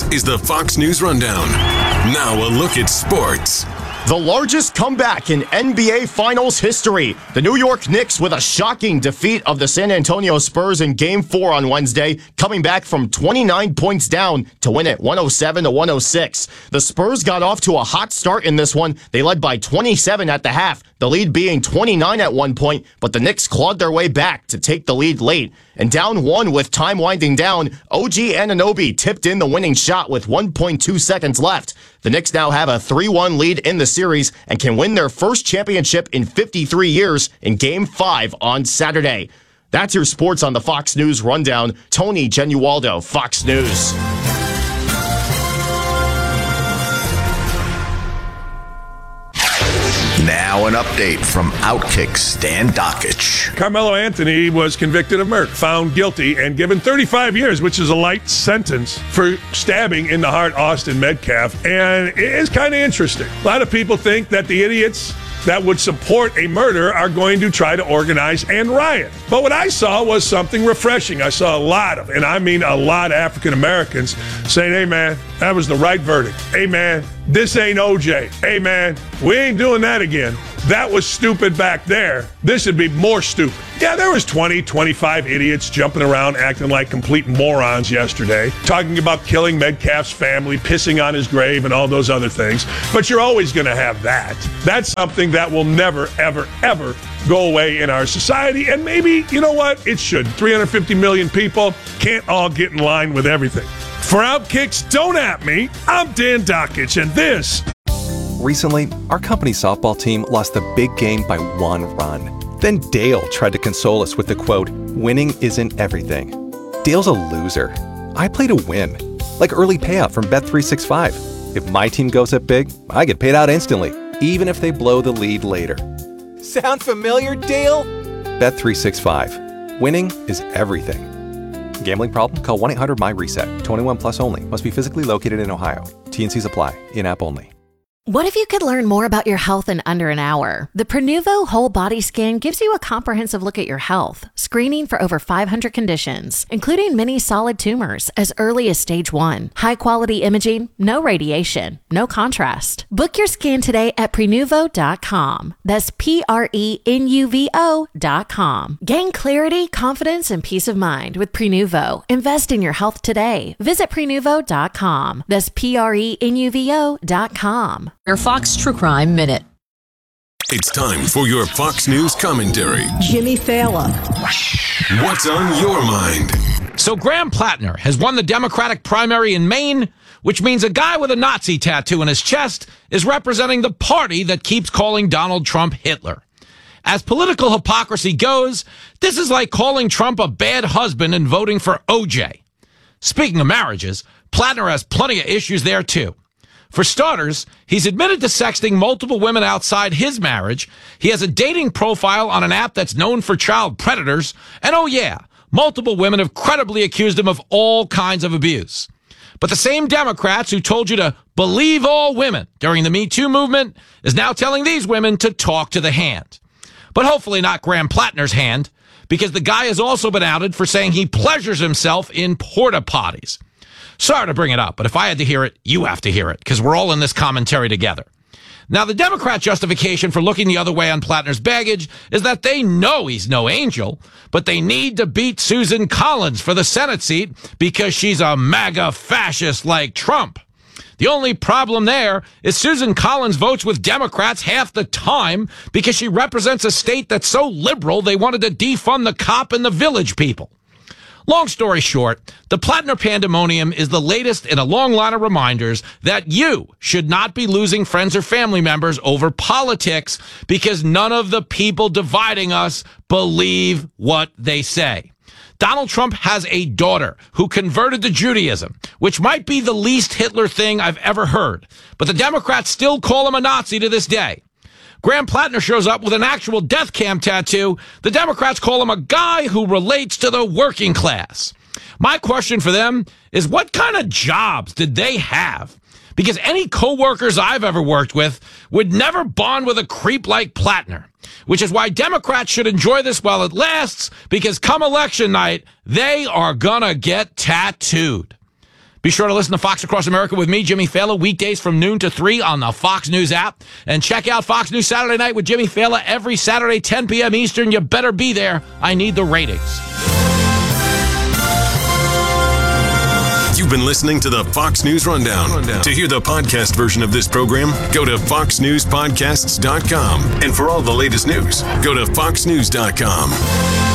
is the Fox News Rundown. Now a look at sports. The largest comeback in NBA Finals history. The New York Knicks with a shocking defeat of the San Antonio Spurs in Game 4 on Wednesday, coming back from 29 points down to win it 107-106. The Spurs got off to a hot start in this one. They led by 27 at the half, the lead being 29 at one point, but the Knicks clawed their way back to take the lead late. And down one with time winding down, OG Anunoby tipped in the winning shot with 1.2 seconds left. The Knicks now have a 3-1 lead in the series and can win their first championship in 53 years in Game 5 on Saturday. That's your sports on the Fox News Rundown. Tony Genualdo, Fox News. Now an update from Outkick Stan Dakich. Carmelo Anthony was convicted of murder, found guilty, and given 35 years, which is a light sentence, for stabbing in the heart Austin Metcalf. And it is kind of interesting. A lot of people think that the idiots that would support a murder are going to try to organize and riot. But what I saw was something refreshing. I saw a lot of African Americans saying, hey man, that was the right verdict. Hey man, this ain't OJ. Hey man, we ain't doing that again. That was stupid back there. This would be more stupid. Yeah, there was 20, 25 idiots jumping around acting like complete morons yesterday, talking about killing Metcalf's family, pissing on his grave, and all those other things. But you're always going to have that. That's something that will never, ever, ever go away in our society. And maybe, you know what? It should. 350 million people can't all get in line with everything. For Outkicks, don't at me. I'm Dan Dakich, and this... Recently, our company softball team lost the big game by 1 run. Then Dale tried to console us with the quote, winning isn't everything. Dale's a loser. I play to win. Like early payout from Bet365. If my team goes up big, I get paid out instantly, even if they blow the lead later. Sound familiar, Dale? Bet365. Winning is everything. Gambling problem? Call 1-800-MY-RESET. 21 plus only. Must be physically located in Ohio. T&Cs apply. In-app only. What if you could learn more about your health in under an hour? The Prenuvo Whole Body Scan gives you a comprehensive look at your health, screening for over 500 conditions, including many solid tumors as early as stage 1. High-quality imaging, no radiation, no contrast. Book your scan today at Prenuvo.com. That's Prenuvo.com. Gain clarity, confidence, and peace of mind with Prenuvo. Invest in your health today. Visit Prenuvo.com. That's Prenuvo.com. Your Fox True Crime Minute. It's time for your Fox News commentary. Jimmy Fallon. What's on your mind? So Graham Plattner has won the Democratic primary in Maine, which means a guy with a Nazi tattoo on his chest is representing the party that keeps calling Donald Trump Hitler. As political hypocrisy goes, this is like calling Trump a bad husband and voting for OJ. Speaking of marriages, Plattner has plenty of issues there too. For starters, he's admitted to sexting multiple women outside his marriage. He has a dating profile on an app that's known for child predators. And oh yeah, multiple women have credibly accused him of all kinds of abuse. But the same Democrats who told you to believe all women during the Me Too movement is now telling these women to talk to the hand. But hopefully not Graham Plattner's hand, because the guy has also been outed for saying he pleasures himself in porta potties. Sorry to bring it up, but if I had to hear it, you have to hear it, because we're all in this commentary together. Now, the Democrat justification for looking the other way on Plattner's baggage is that they know he's no angel, but they need to beat Susan Collins for the Senate seat because she's a MAGA fascist like Trump. The only problem there is Susan Collins votes with Democrats half the time because she represents a state that's so liberal they wanted to defund the cop and the village people. Long story short, the Plattner pandemonium is the latest in a long line of reminders that you should not be losing friends or family members over politics because none of the people dividing us believe what they say. Donald Trump has a daughter who converted to Judaism, which might be the least Hitler thing I've ever heard, but the Democrats still call him a Nazi to this day. Graham Plattner shows up with an actual death cam tattoo. The Democrats call him a guy who relates to the working class. My question for them is, what kind of jobs did they have? Because any coworkers I've ever worked with would never bond with a creep like Plattner, which is why Democrats should enjoy this while it lasts, because come election night, they are gonna get tattooed. Be sure to listen to Fox Across America with me, Jimmy Fallon, weekdays from noon to 3 on the Fox News app. And check out Fox News Saturday Night with Jimmy Fallon every Saturday, 10 p.m. Eastern. You better be there. I need the ratings. You've been listening to the Fox News Rundown. To hear the podcast version of this program, go to foxnewspodcasts.com. And for all the latest news, go to foxnews.com.